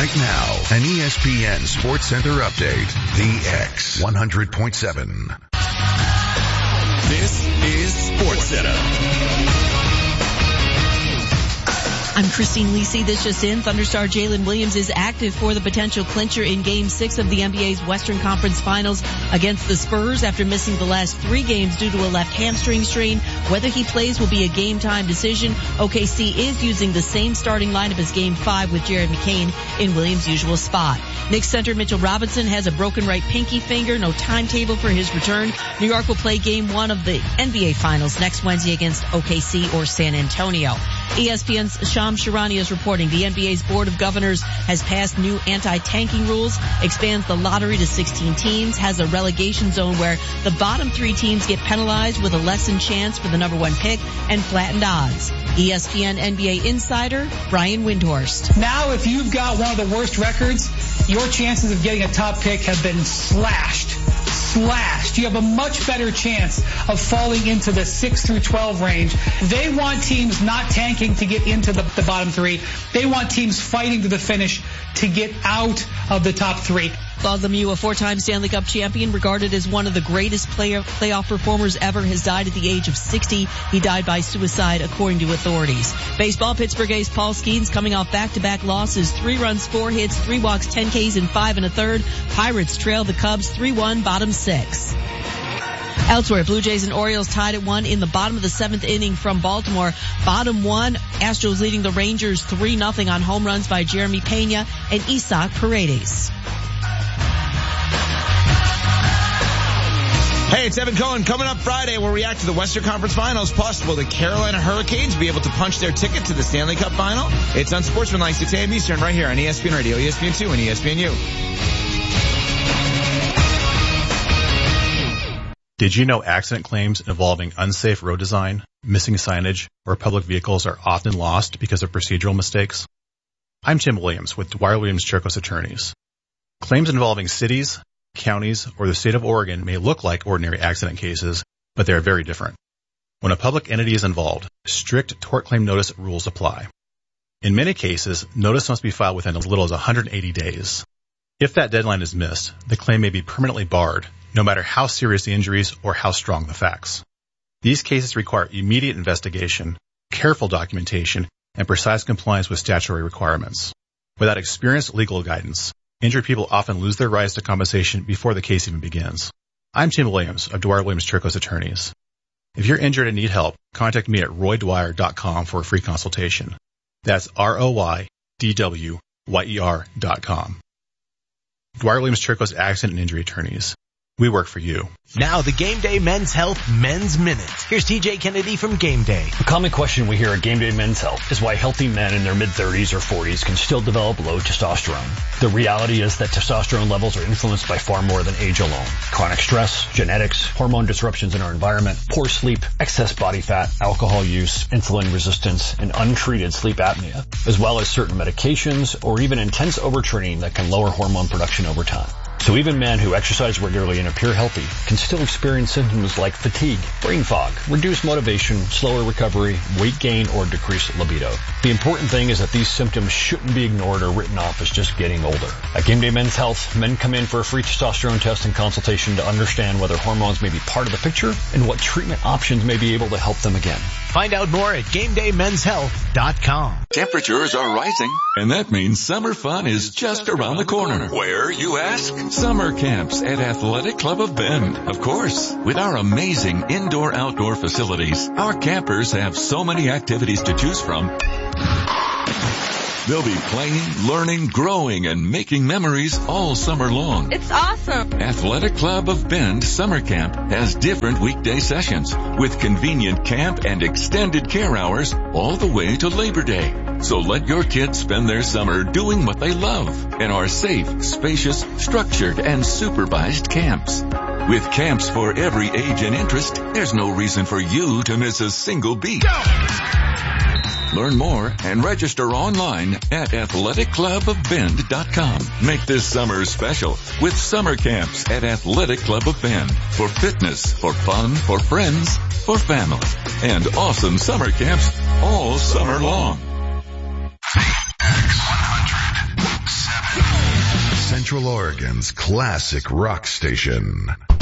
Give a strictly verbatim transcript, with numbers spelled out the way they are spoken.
Right now, an E S P N Sports Center update. The X one hundred point seven. This is Sports Center. I'm Christine Lisi. This just in. Thunderstar Jalen Williams is active for the potential clincher in Game six of the N B A's Western Conference Finals against the Spurs after missing the last three games due to a left hamstring strain. Whether he plays will be a game-time decision. O K C is using the same starting lineup as Game five with Jared McCain in Williams' usual spot. Knicks center Mitchell Robinson has a broken right pinky finger. No timetable for his return. New York will play Game one of the N B A Finals next Wednesday against O K C or San Antonio. E S P N's Shams Charania is reporting the N B A's Board of Governors has passed new anti-tanking rules, expands the lottery to sixteen teams, has a relegation zone where the bottom three teams get penalized with a lessened chance for the number one pick and flattened odds. E S P N N B A insider Brian Windhorst. Now if you've got one of the worst records, your chances of getting a top pick have been slashed. Slashed. You have a much better chance of falling into the six through twelve range. They want teams not tanking to get into the, the bottom three. They want teams fighting to the finish to get out of the top three. Claude Lemieux, a four-time Stanley Cup champion, regarded as one of the greatest player, playoff performers ever, has died at the age of sixty. He died by suicide, according to authorities. Baseball, Pittsburgh ace Paul Skeens coming off back-to-back losses. Three runs, four hits, three walks, ten Ks, and five and a third. Pirates trail the Cubs three one, bottom six. Elsewhere, Blue Jays and Orioles tied at one in the bottom of the seventh inning from Baltimore. Bottom one, Astros leading the Rangers three nothing on home runs by Jeremy Pena and Isaac Paredes. Hey, it's Evan Cohen. Coming up Friday, we'll react to the Western Conference Finals. Plus, will the Carolina Hurricanes be able to punch their ticket to the Stanley Cup Final? It's Unsportsmanlike, six a.m. Eastern, right here on E S P N Radio, E S P N two, and E S P N U. Did you know accident claims involving unsafe road design, missing signage, or public vehicles are often lost because of procedural mistakes? I'm Tim Williams with Dwyer Williams Chircos Attorneys. Claims involving cities, counties, or the state of Oregon may look like ordinary accident cases, but they are very different. When a public entity is involved, strict tort claim notice rules apply. In many cases, notice must be filed within as little as one hundred eighty days. If that deadline is missed, the claim may be permanently barred, no matter how serious the injuries or how strong the facts. These cases require immediate investigation, careful documentation, and precise compliance with statutory requirements. Without experienced legal guidance, injured people often lose their rights to compensation before the case even begins. I'm Tim Williams of Dwyer Williams Chircos Attorneys. If you're injured and need help, contact me at roy dwyer dot com for a free consultation. That's R O Y D W Y E R dot com. Dwyer Williams Chircos Accident and Injury Attorneys. We work for you. Now the Game Day Men's Health Men's Minute. Here's T J Kennedy from Game Day. A common question we hear at Game Day Men's Health is why healthy men in their mid-thirties or forties can still develop low testosterone. The reality is that testosterone levels are influenced by far more than age alone. Chronic stress, genetics, hormone disruptions in our environment, poor sleep, excess body fat, alcohol use, insulin resistance, and untreated sleep apnea, as well as certain medications or even intense overtraining that can lower hormone production over time. So even men who exercise regularly and appear healthy can still experience symptoms like fatigue, brain fog, reduced motivation, slower recovery, weight gain, or decreased libido. The important thing is that these symptoms shouldn't be ignored or written off as just getting older. At Game Day Men's Health, men come in for a free testosterone test and consultation to understand whether hormones may be part of the picture and what treatment options may be able to help them again. Find out more at game day men's health dot com. Temperatures are rising, and that means summer fun is just around the corner. Where, you ask? Summer camps at Athletic Club of Bend. Of course, with our amazing indoor-outdoor facilities, our campers have so many activities to choose from. They'll be playing, learning, growing, and making memories all summer long. It's awesome. Athletic Club of Bend Summer Camp has different weekday sessions with convenient camp and extended care hours all the way to Labor Day. So let your kids spend their summer doing what they love in our safe, spacious, structured, and supervised camps. With camps for every age and interest, there's no reason for you to miss a single beat. Go! Learn more and register online at athletic club of bend dot com. Make this summer special with summer camps at Athletic Club of Bend. For fitness, for fun, for friends, for family. And awesome summer camps all summer long. The X one hundred point seven. Central Oregon's classic rock station.